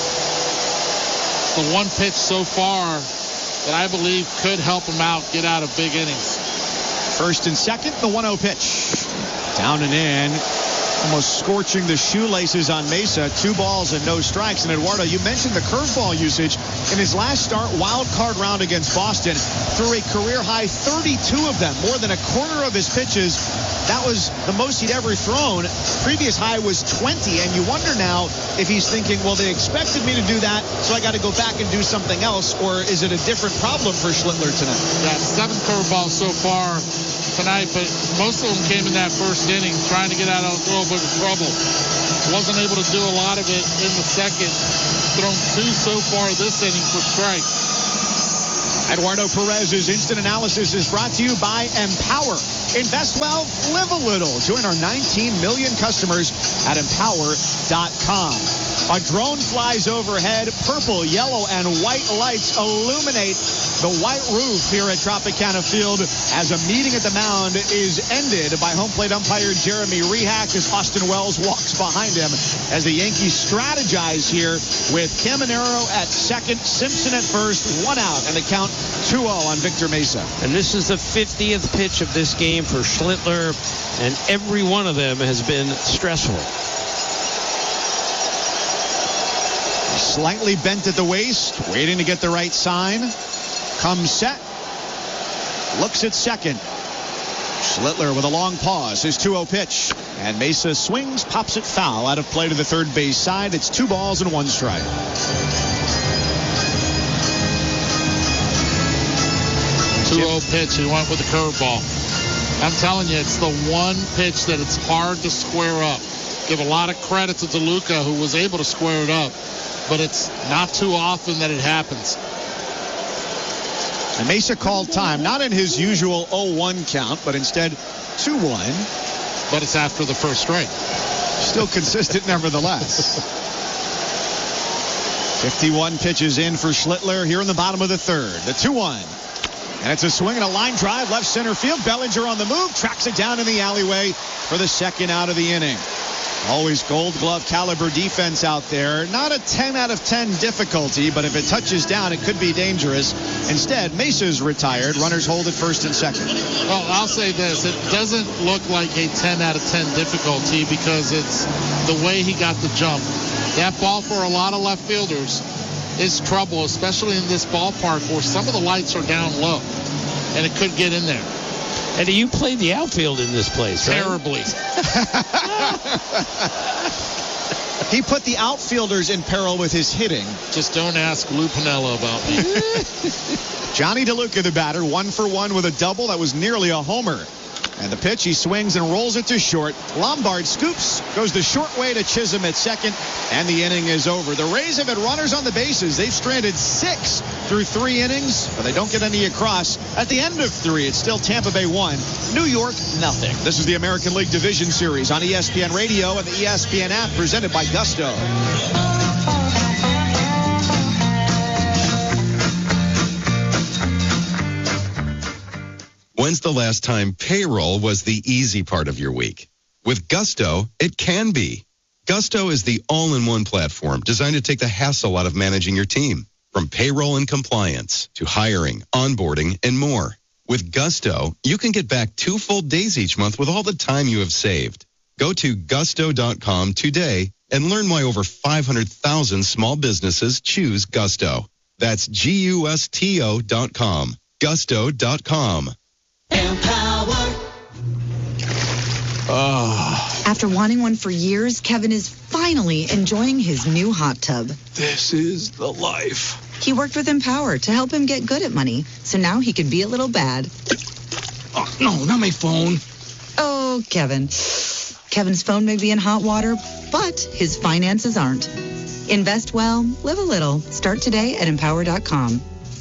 The one pitch so far that I believe could help him out get out of big innings. First and second, the one oh pitch. Down and in. Almost scorching the shoelaces on Mesa. Two balls and no strikes. And Eduardo, you mentioned the curveball usage. In his last start, wild card round against Boston, threw a career-high thirty-two of them, more than a quarter of his pitches. That was the most he'd ever thrown. Previous high was twenty, and you wonder now if he's thinking, well, they expected me to do that, so I got to go back and do something else, or is it a different problem for Schlittler tonight? Yeah, seven curveballs so far tonight, but most of them came in that first inning, trying to get out of a little bit of trouble. Wasn't able to do a lot of it in the second. Thrown two so far this inning for strikes. Eduardo Perez's instant analysis is brought to you by Empower. Invest well, live a little. Join our nineteen million customers at empower dot com. A drone flies overhead. Purple, yellow, and white lights illuminate the white roof here at Tropicana Field as a meeting at the mound is ended by home plate umpire Jeremy Rehack as Austin Wells walks behind him as the Yankees strategize here with Caminero at second, Simpson at first, one out, and the count two oh on Victor Mesa. And this is the fiftieth pitch of this game for Schlittler, and every one of them has been stressful. Slightly bent at the waist, waiting to get the right sign. Comes set. Looks at second. Schlittler with a long pause. His two oh pitch. And Mesa swings, pops it foul out of play to the third base side. It's two balls and one strike. two oh pitch. He went with the curveball. I'm telling you, it's the one pitch that it's hard to square up. Give a lot of credit to DeLuca, who was able to square it up. But it's not too often that it happens. And Mesa called time, not in his usual oh one count, but instead two one. But it's after the first strike. Still consistent nevertheless. fifty-one pitches in for Schlittler here in the bottom of the third. The two one. And it's a swing and a line drive left center field. Bellinger on the move, tracks it down in the alleyway for the second out of the inning. Always gold glove caliber defense out there. Not a ten out of ten difficulty, but if it touches down, it could be dangerous. Instead, Mesa's retired. Runners hold at first and second. Well, I'll say this. It doesn't look like a ten out of ten difficulty because it's the way he got the jump. That ball for a lot of left fielders is trouble, especially in this ballpark where some of the lights are down low, and it could get in there. And you played the outfield in this place, right? Terribly. He put the outfielders in peril with his hitting. Just don't ask Lou Piniella about me. Johnny DeLuca, the batter, one for one with a double. That was nearly a homer. And the pitch, he swings and rolls it to short. Lombard scoops, goes the short way to Chisholm at second, and the inning is over. The Rays have had runners on the bases. They've stranded six through three innings, but they don't get any across. At the end of three, it's still Tampa Bay one, New York nothing. This is the American League Division Series on E S P N Radio and the E S P N app, presented by Gusto. When's the last time payroll was the easy part of your week? With Gusto, it can be. Gusto is the all-in-one platform designed to take the hassle out of managing your team. From payroll and compliance to hiring, onboarding, and more. With Gusto, you can get back two full days each month with all the time you have saved. Go to gusto dot com today and learn why over five hundred thousand small businesses choose Gusto. That's G U S T O dot com. gusto dot com. Empower. Oh. After wanting one for years, Kevin is finally enjoying his new hot tub. This is the life. He worked with Empower to help him get good at money, so now he can be a little bad. Oh, no, not my phone. Oh, Kevin. Kevin's phone may be in hot water, but his finances aren't. Invest well, live a little. Start today at empower dot com.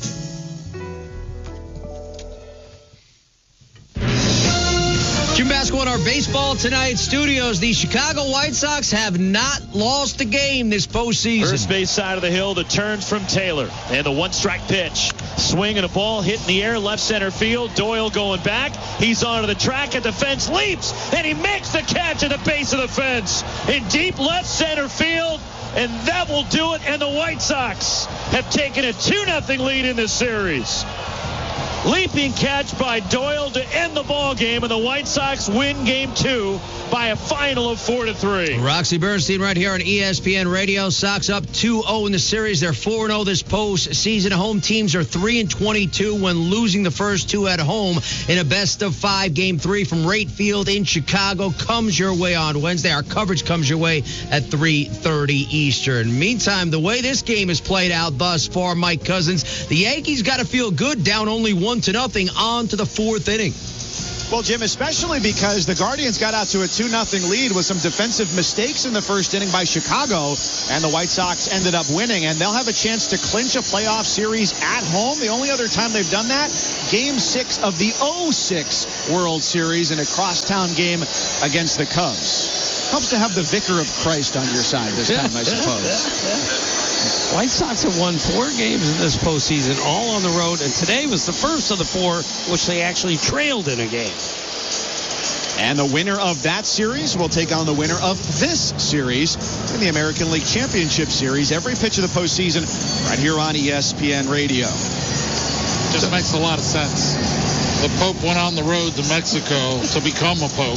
Jim Basketball in our baseball tonight studios. The Chicago White Sox have not lost a game this postseason. First base side of the hill, the turn from Taylor. And the one strike pitch. Swing and a ball hit in the air, left center field. Doyle going back. He's onto the track at the fence, leaps, and he makes the catch at the base of the fence in deep left center field. And that will do it. And the White Sox have taken a two nothing lead in this series. Leaping catch by Doyle to end the ball game, and the White Sox win game two by a final of four to three. Roxy Bernstein right here on E S P N Radio. Sox up two oh in the series. They're four and oh this postseason. Home teams are three and twenty-two when losing the first two at home in a best of five. Game three from Rate Field in Chicago comes your way on Wednesday. Our coverage comes your way at three thirty Eastern. Meantime, the way this game has played out thus far, Mike Cousins, the Yankees got to feel good, down only one to nothing on to the fourth inning. Well, Jim, especially because the Guardians got out to a two nothing lead with some defensive mistakes in the first inning by Chicago, and the White Sox ended up winning, and they'll have a chance to clinch a playoff series at home. The only other time they've done that, Game six of the oh six World Series in a crosstown game against the Cubs. Helps to have the Vicar of Christ on your side this time, I suppose. White Sox have won four games in this postseason, all on the road, and today was the first of the four which they actually trailed in a game. And the winner of that series will take on the winner of this series in the American League Championship Series. Every pitch of the postseason right here on E S P N Radio. Just makes a lot of sense. The Pope went on the road to Mexico to become a Pope,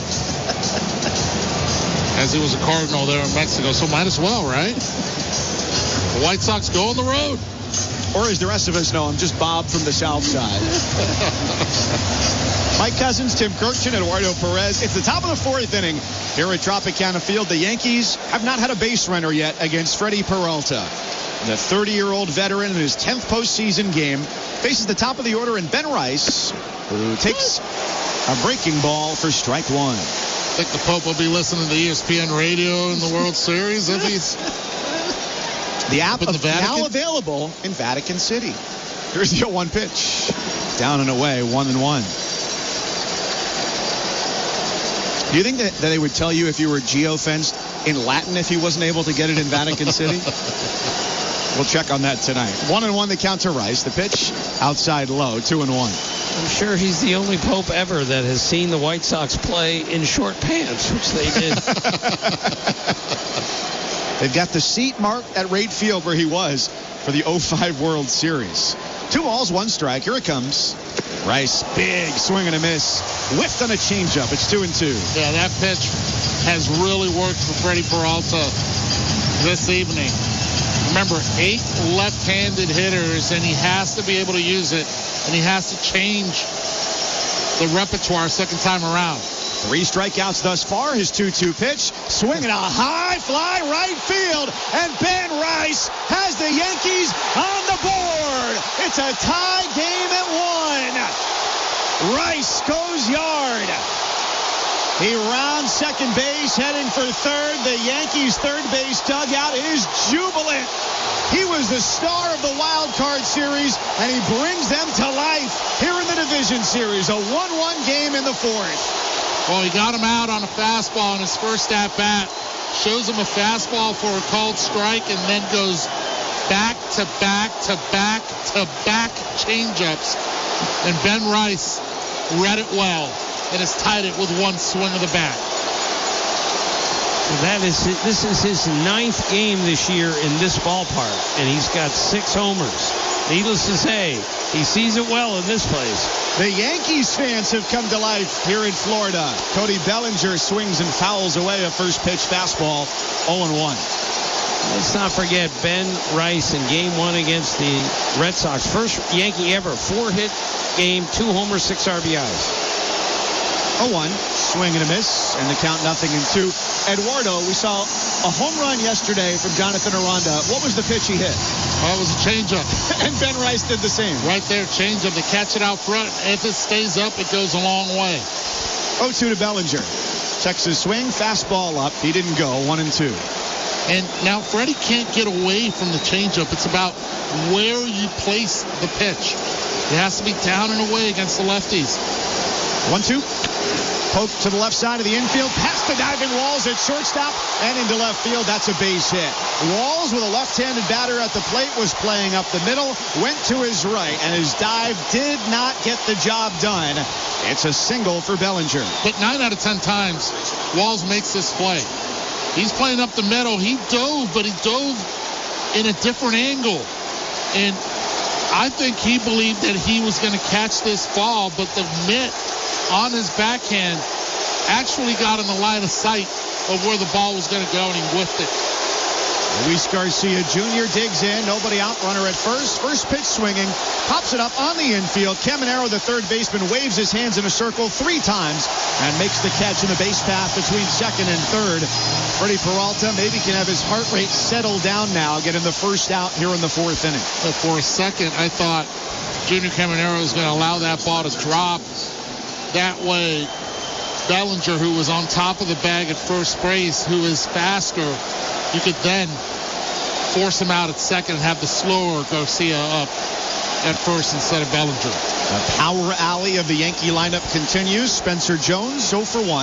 as he was a Cardinal there in Mexico, so might as well, right? The White Sox go on the road. Or as the rest of us know, I'm just Bob from the South Side. Mike Cousins, Tim Kirkchin, Eduardo Perez. It's the top of the fourth inning here at Tropicana Field. The Yankees have not had a base runner yet against Freddie Peralta. The thirty-year-old veteran in his tenth postseason game faces the top of the order in Ben Rice, who takes a breaking ball for strike one. I think the Pope will be listening to E S P N Radio in the World Series if he's... The app is now available in Vatican City. Here's the oh one pitch. Down and away, one and one. Do you think that, that they would tell you if you were geofenced in Latin if he wasn't able to get it in Vatican City? We'll check on that tonight. One and one the count to Rice. The pitch outside low, two and one. I'm sure he's the only Pope ever that has seen the White Sox play in short pants, which they did. They've got the seat marked at Rate Field where he was for the oh five World Series. Two balls, one strike. Here it comes. Rice, big swing and a miss. Whiffed on a changeup. It's two and two. Yeah, that pitch has really worked for Freddie Peralta this evening. Remember, eight left-handed hitters, and he has to be able to use it, and he has to change the repertoire second time around. Three strikeouts thus far. His two two pitch. Swinging a high fly right field. And Ben Rice has the Yankees on the board. It's a tie game at one. Rice goes yard. He rounds second base, heading for third. The Yankees' third base dugout is jubilant. He was the star of the wild card series, and he brings them to life here in the division series. A one one game in the fourth. Well, he got him out on a fastball in his first at-bat. Shows him a fastball for a called strike and then goes back to back to back to back changeups. And Ben Rice read it well and has tied it with one swing of the bat. That is, this is his ninth game this year in this ballpark, and he's got six homers. Needless to say, he sees it well in this place. The Yankees fans have come to life here in Florida. Cody Bellinger swings and fouls away a first pitch fastball, oh and one. Let's not forget Ben Rice in game one against the Red Sox. First Yankee ever, four-hit game, two homers, six R B Is. oh one, swing and a miss, and the count nothing in two. Eduardo, we saw a home run yesterday from Jonathan Aranda. What was the pitch he hit? Oh, it was a changeup. And Ben Rice did the same. Right there, changeup to catch it out front. If it stays up, it goes a long way. oh two to Bellinger. Checks his swing, fastball up. He didn't go, one and two. And now Freddie can't get away from the changeup. It's about where you place the pitch. It has to be down and away against the lefties. One two. Poke to the left side of the infield, past the diving Walls at shortstop, and into left field. That's a base hit. Walls, with a left-handed batter at the plate, was playing up the middle, went to his right, and his dive did not get the job done. It's a single for Bellinger. But nine out of ten times, Walls makes this play. He's playing up the middle. He dove, but he dove in a different angle. And I think he believed that he was going to catch this ball, but the mitt on his backhand actually got in the line of sight of where the ball was going to go, and he whiffed it. Luis Garcia Junior digs in. Nobody out. Runner at first. First pitch swinging. Pops it up on the infield. Caminero, the third baseman, waves his hands in a circle three times and makes the catch in the base path between second and third. Freddie Peralta maybe can have his heart rate settle down now, getting the first out here in the fourth inning. But for a second, I thought Junior Caminero was going to allow that ball to drop. That way, Bellinger, who was on top of the bag at first base, who is faster, you could then force him out at second and have the slower Garcia up at first instead of Bellinger. The power alley of the Yankee lineup continues. Spencer Jones, oh for one.